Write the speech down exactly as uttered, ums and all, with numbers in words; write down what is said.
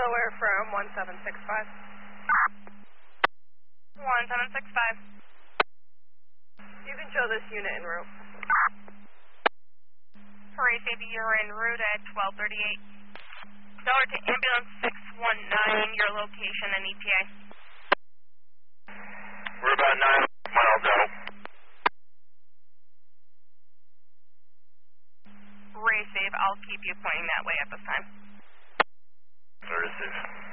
Delaware from one seven six five. one seven six five. You can show this unit en route. Hooray, Baby, you're en route at twelve thirty-eight. Delaware to ambulance six one nine, your location and E T A. We're about nine miles out. Ray, save. I'll keep you pointing that way at this time. There it is.